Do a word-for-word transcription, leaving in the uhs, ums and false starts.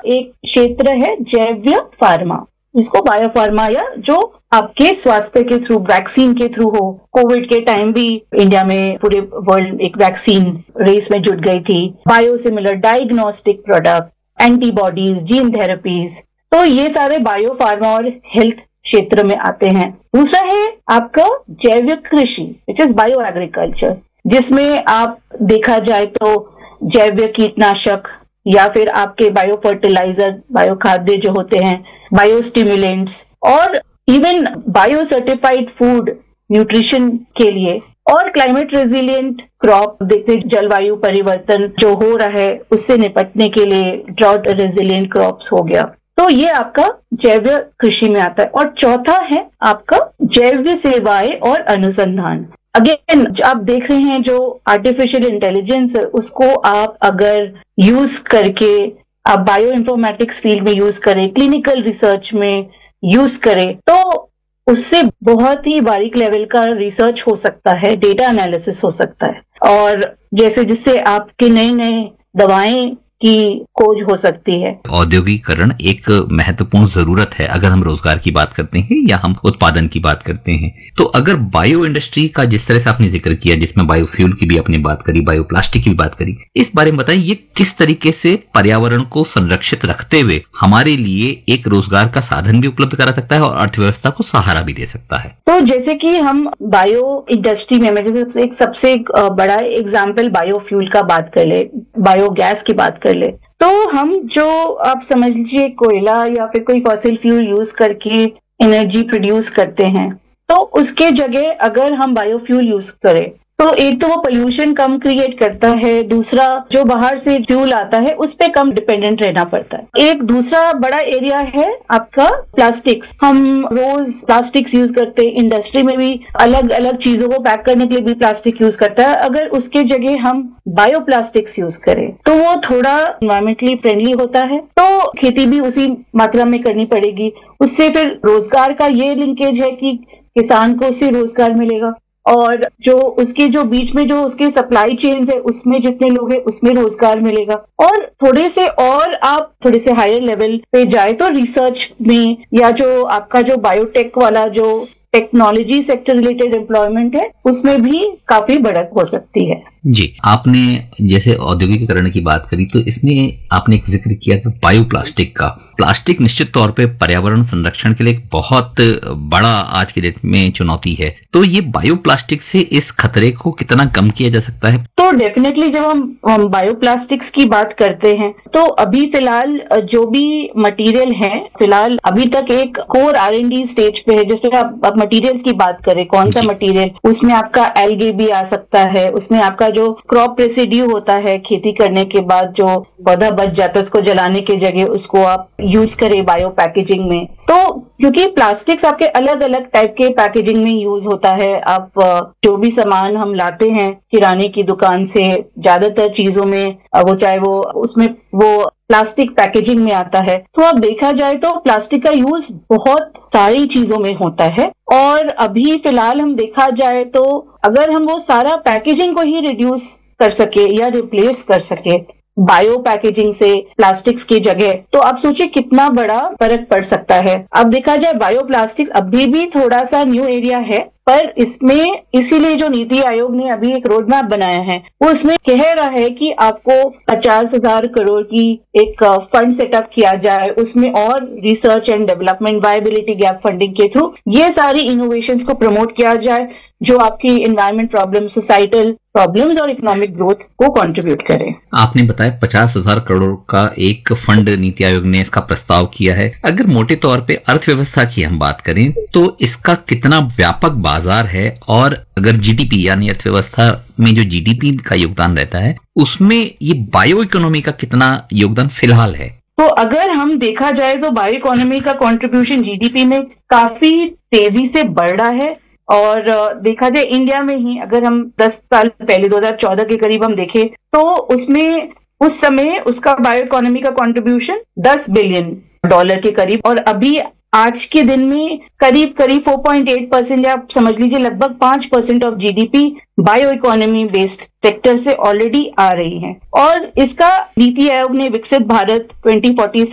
एक क्षेत्र है जैव फार्मा, जिसको बायो फार्मा या जो आपके स्वास्थ्य के थ्रू, वैक्सीन के थ्रू हो। कोविड के टाइम भी इंडिया में पूरे वर्ल्ड एक वैक्सीन रेस में जुट गई थी। Biosimilar diagnostic product, antibodies, gene therapies, तो ये सारे बायो फार्मा और हेल्थ क्षेत्र में आते हैं। दूसरा है आपका जैविक कृषि, विच इज बायो एग्रीकल्चर, जिसमें आप देखा जाए तो जैव कीटनाशक या फिर आपके बायो फर्टिलाइजर, बायो खाद्य जो होते हैं, बायो स्टिमुलेंट्स और even bio certified food nutrition के लिए, और क्लाइमेट रेजिलिएंट क्रॉप, देखते जलवायु परिवर्तन जो हो रहा है उससे निपटने के लिए ड्राउट रेजिलिएंट क्रॉप्स हो गया। तो ये आपका जैव कृषि में आता है। और चौथा है आपका जैव सेवाएं और अनुसंधान। अगेन आप देख रहे हैं जो आर्टिफिशियल इंटेलिजेंस है, उसको आप अगर यूज करके आप बायो इन्फॉर्मेटिक्स फील्ड में यूज करें, क्लिनिकल रिसर्च में यूज करें, तो उससे बहुत ही बारीक लेवल का रिसर्च हो सकता है, डेटा एनालिसिस हो सकता है, और जैसे जिससे आपके नए नए दवाएं की खोज हो सकती है। औद्योगिकरण एक महत्वपूर्ण जरूरत है अगर हम रोजगार की बात करते हैं या हम उत्पादन की बात करते हैं। तो अगर बायो इंडस्ट्री का जिस तरह से आपने जिक्र किया, जिसमें बायोफ्यूल की भी आपने बात करी, बायोप्लास्टिक की भी बात करी, इस बारे में बताएं ये किस तरीके से पर्यावरण को संरक्षित रखते हुए हमारे लिए एक रोजगार का साधन भी उपलब्ध करा सकता है और अर्थव्यवस्था को सहारा भी दे सकता है। तो जैसे कि हम बायो इंडस्ट्री में, मैं जैसे एक सबसे बड़ा एग्जाम्पल बायोफ्यूल का बात कर ले, बायोगैस की बात कर ले, तो हम जो आप समझ लीजिए कोयला या फिर कोई फॉसिल फ्यूल यूज करके एनर्जी प्रोड्यूस करते हैं, तो उसके जगह अगर हम बायोफ्यूल यूज करें तो एक तो वो पोल्यूशन कम क्रिएट करता है, दूसरा जो बाहर से फ्यूल आता है उस पे कम डिपेंडेंट रहना पड़ता है। एक दूसरा बड़ा एरिया है आपका प्लास्टिक्स। हम रोज प्लास्टिक्स यूज करते हैं, इंडस्ट्री में भी अलग अलग चीजों को पैक करने के लिए भी प्लास्टिक यूज करता है। अगर उसके जगह हम बायो प्लास्टिक्स यूज करें तो वो थोड़ा एनवायरमेंटली फ्रेंडली होता है, तो खेती भी उसी मात्रा में करनी पड़ेगी। उससे फिर रोजगार का ये लिंकेज है कि किसान को उससे रोजगार मिलेगा, और जो उसके जो बीच में जो उसके सप्लाई चेन्स है उसमें जितने लोग हैं उसमें रोजगार मिलेगा। और थोड़े से और आप थोड़े से हायर लेवल पे जाए तो रिसर्च में या जो आपका जो बायोटेक वाला जो टेक्नोलॉजी सेक्टर रिलेटेड एम्प्लॉयमेंट है उसमें भी काफी बढ़त हो सकती है। जी, आपने जैसे औद्योगिकीकरण की बात करी तो इसमें आपने एक जिक्र किया कि बायोप्लास्टिक का। प्लास्टिक निश्चित तौर पे पर्यावरण संरक्षण के लिए एक बहुत बड़ा आज के डेट में चुनौती है, तो ये बायोप्लास्टिक से इस खतरे को कितना कम किया जा सकता है? तो डेफिनेटली जब हम, हम बायोप्लास्टिक्स की बात करते हैं तो अभी फिलहाल जो भी मटेरियल है, फिलहाल अभी तक एक core are and D stage पे है, जिसमें आप, आप मटेरियल्स की बात करें, कौन सा मटेरियल, उसमें आपका एल्गे भी आ सकता है, उसमें आपका जो क्रॉप रेसिड्यू होता है खेती करने के बाद जो पौधा बच जाता है उसको जलाने के जगह उसको आप यूज करें बायो पैकेजिंग में। तो क्योंकि प्लास्टिक्स आपके अलग अलग टाइप के पैकेजिंग में यूज होता है, आप जो भी सामान हम लाते हैं किराने की दुकान से, ज्यादातर चीजों में वो चाहे वो उसमें वो प्लास्टिक पैकेजिंग में आता है। तो अब देखा जाए तो प्लास्टिक का यूज बहुत सारी चीजों में होता है, और अभी फिलहाल हम देखा जाए तो अगर हम वो सारा पैकेजिंग को ही रिड्यूस कर सके या रिप्लेस कर सके बायो पैकेजिंग से प्लास्टिक्स की जगह, तो आप सोचिए कितना बड़ा फर्क पड़ सकता है। अब देखा जाए बायो प्लास्टिक्स अभी भी थोड़ा सा न्यू एरिया है, पर इसमें इसीलिए जो नीति आयोग ने अभी एक रोड मैप बनाया है वो इसमें कह रहा है कि आपको पचास हजार करोड़ की एक फंड सेटअप किया जाए, उसमें और research and development viability gap funding के थ्रू ये सारी इनोवेशंस को प्रमोट किया जाए जो आपकी एनवायरमेंट प्रॉब्लम, सोसाइटल प्रॉब्लम्स और इकोनॉमिक ग्रोथ को कंट्रीब्यूट करें। आपने बताया पचास हजार करोड़ का एक फंड नीति आयोग ने इसका प्रस्ताव किया है। अगर मोटे तौर पे अर्थव्यवस्था की हम बात करें तो इसका कितना व्यापक बाजार है, और अगर जीडीपी यानी अर्थव्यवस्था में जो जीडीपी का योगदान रहता है उसमें ये बायो इकोनॉमी का कितना योगदान फिलहाल है? तो अगर हम देखा जाए तो बायो इकोनॉमी का कंट्रीब्यूशन जीडीपी में काफी तेजी से बढ़ रहा है, और देखा जाए इंडिया में ही अगर हम दस साल पहले दो हज़ार चौदह के करीब हम देखें तो उसमें उस समय उसका बायो इकोनॉमी का कंट्रीब्यूशन दस बिलियन डॉलर के करीब, और अभी आज के दिन में करीब करीब चार पॉइंट आठ परसेंट या आप समझ लीजिए लगभग पांच percent of GDP bio economy based sector से ऑलरेडी आ रही है। और इसका नीति आयोग ने विकसित भारत ट्वेंटी फोर्टी